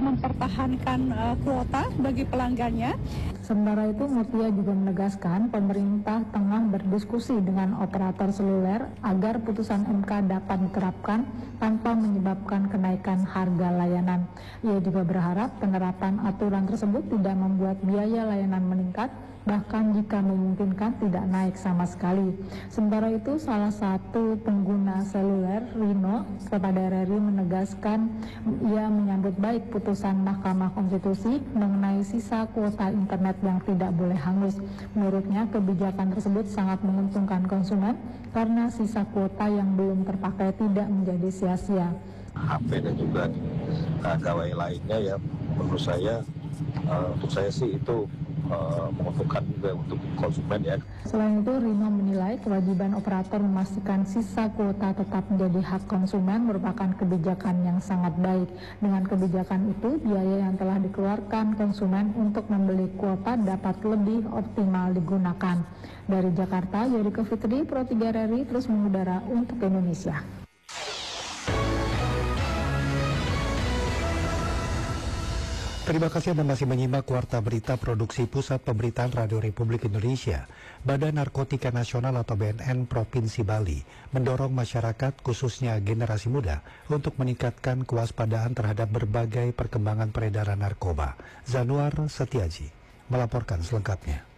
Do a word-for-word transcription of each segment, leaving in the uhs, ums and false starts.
mempertahankan uh, kuota bagi pelanggannya. Sementara itu, Mutia juga menegaskan pemerintah tengah berdiskusi dengan operator seluler agar putusan M K dapat diterapkan tanpa menyebabkan kenaikan harga layanan. Ia juga berharap penerapan aturan tersebut tidak membuat biaya layanan meningkat, bahkan jika memungkinkan tidak naik sama sekali. Sementara itu, salah satu pengguna seluler, Rino, kepada R R I menegaskan ia menyambut baik putusan Mahkamah Konstitusi mengenai sisa kuota internet yang tidak boleh hangus. Menurutnya, kebijakan tersebut sangat menguntungkan konsumen karena sisa kuota yang belum terpakai tidak menjadi sia-sia. H P dan juga uh, gawai lainnya ya, menurut saya, uh, untuk saya sih itu Uh, menguntungkan juga untuk konsumen ya. Selain itu, Rino menilai kewajiban operator memastikan sisa kuota tetap menjadi hak konsumen merupakan kebijakan yang sangat baik. Dengan kebijakan itu, biaya yang telah dikeluarkan konsumen untuk membeli kuota dapat lebih optimal digunakan. Dari Jakarta, Yorika Fitri, Pro tiga R R I terus mengudara untuk Indonesia. Terima kasih Anda masih menyimak Warta Berita Produksi Pusat Pemberitaan Radio Republik Indonesia. Badan Narkotika Nasional atau B N N Provinsi Bali mendorong masyarakat khususnya generasi muda untuk meningkatkan kewaspadaan terhadap berbagai perkembangan peredaran narkoba. Zanuar Setiaji melaporkan selengkapnya.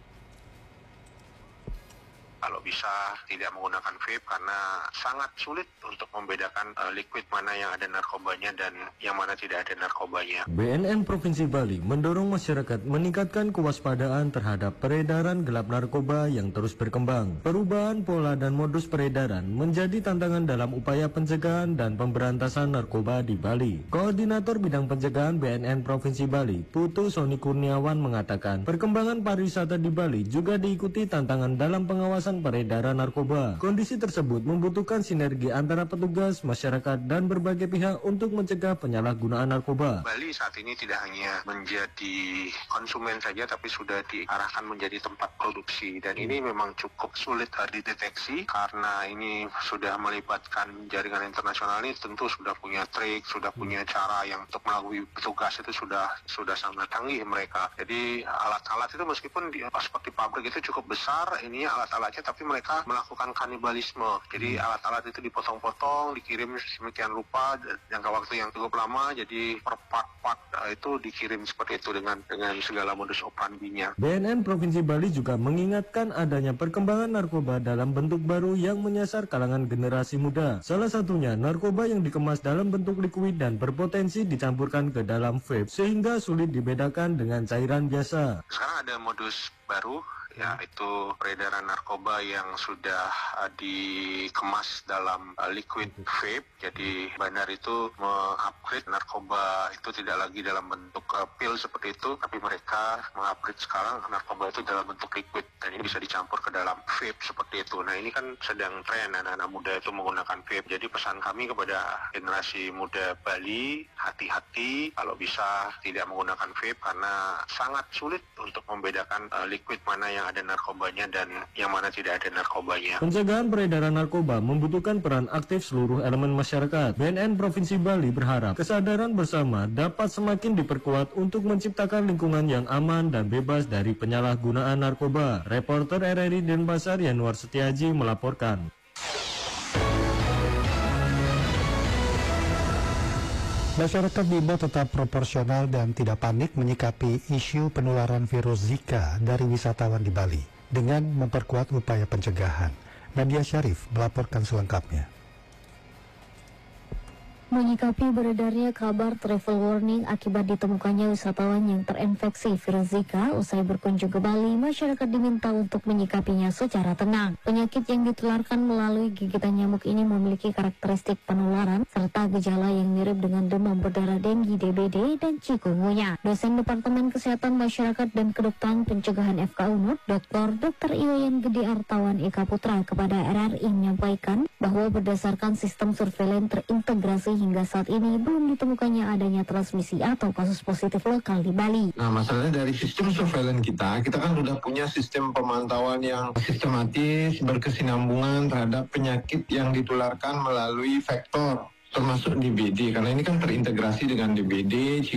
Kalau bisa tidak menggunakan vape karena sangat sulit untuk membedakan uh, liquid mana yang ada narkobanya dan yang mana tidak ada narkobanya. B N N Provinsi Bali mendorong masyarakat meningkatkan kewaspadaan terhadap peredaran gelap narkoba yang terus berkembang. Perubahan pola dan modus peredaran menjadi tantangan dalam upaya pencegahan dan pemberantasan narkoba di Bali. Koordinator Bidang Pencegahan B N N Provinsi Bali, Putu Soni Kurniawan mengatakan, perkembangan pariwisata di Bali juga diikuti tantangan dalam pengawasan peredaran narkoba. Kondisi tersebut membutuhkan sinergi antara petugas, masyarakat, dan berbagai pihak untuk mencegah penyalahgunaan narkoba. Bali saat ini tidak hanya menjadi konsumen saja, tapi sudah diarahkan menjadi tempat produksi. Dan ini memang cukup sulit uh, dideteksi karena ini sudah melibatkan jaringan internasional. Ini tentu sudah punya trik, sudah punya cara yang untuk melalui petugas itu sudah sudah sangat canggih mereka. Jadi alat-alat itu meskipun di, seperti pabrik itu cukup besar, ini alat-alatnya, tapi mereka melakukan kanibalisme. Jadi alat-alat itu dipotong-potong, dikirim sedemikian rupa jangka waktu yang cukup lama. Jadi per part-part itu dikirim seperti itu dengan dengan segala modus operandinya. B N N Provinsi Bali juga mengingatkan adanya perkembangan narkoba dalam bentuk baru yang menyasar kalangan generasi muda. Salah satunya narkoba yang dikemas dalam bentuk liquid dan berpotensi dicampurkan ke dalam vape sehingga sulit dibedakan dengan cairan biasa. Sekarang ada modus baru, yaitu peredaran narkoba yang sudah uh, dikemas dalam uh, liquid vape. Jadi bandar itu mengupgrade narkoba itu tidak lagi dalam bentuk uh, pil seperti itu, tapi mereka mengupgrade sekarang narkoba itu dalam bentuk liquid dan ini bisa dicampur ke dalam vape seperti itu. Nah, ini kan sedang tren anak-anak muda itu menggunakan vape. Jadi pesan kami kepada generasi muda Bali, hati-hati kalau bisa tidak menggunakan vape karena sangat sulit untuk membedakan uh, liquid mana yang ada narkobanya dan yang mana tidak ada narkobanya. Pencegahan peredaran narkoba membutuhkan peran aktif seluruh elemen masyarakat. B N N Provinsi Bali berharap kesadaran bersama dapat semakin diperkuat untuk menciptakan lingkungan yang aman dan bebas dari penyalahgunaan narkoba. Reporter R R I Denpasar Yanuar Setiaji melaporkan. Masyarakat diimbau tetap proporsional dan tidak panik menyikapi isu penularan virus Zika dari wisatawan di Bali dengan memperkuat upaya pencegahan. Nadia Syarif melaporkan selengkapnya. Menyikapi beredarnya kabar travel warning akibat ditemukannya wisatawan yang terinfeksi virus Zika usai berkunjung ke Bali, masyarakat diminta untuk menyikapinya secara tenang. Penyakit yang ditularkan melalui gigitan nyamuk ini memiliki karakteristik penularan serta gejala yang mirip dengan demam berdarah, denggi, D B D, dan chikungunya. Dosen Departemen Kesehatan Masyarakat dan Kedokteran Pencegahan F K U N U D, Doktor Dokter Iwayan Gede Artawan Eka Putra kepada R R I menyampaikan bahwa berdasarkan sistem surveilan terintegrasi hingga saat ini belum ditemukannya adanya transmisi atau kasus positif lokal di Bali. Nah, masalahnya dari sistem surveillance kita, kita kan sudah punya sistem pemantauan yang sistematis, berkesinambungan terhadap penyakit yang ditularkan melalui vektor, termasuk D B D, karena ini kan terintegrasi dengan D B D,